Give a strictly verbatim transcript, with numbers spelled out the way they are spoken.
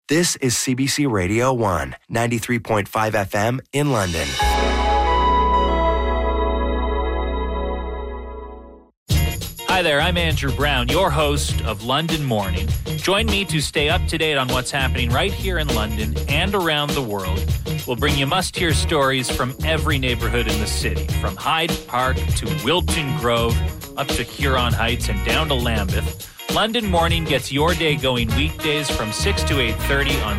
This is C B C Radio one, ninety-three point five F M in London. Hi there, I'm Andrew Brown, your host of London Morning. Join me to stay up to date on what's happening right here in London and around the world. We'll bring you must-hear stories from every neighborhood in the city, from Hyde Park to Wilton Grove, up to Huron Heights and down to Lambeth. London Morning gets your day going weekdays from six to eight thirty on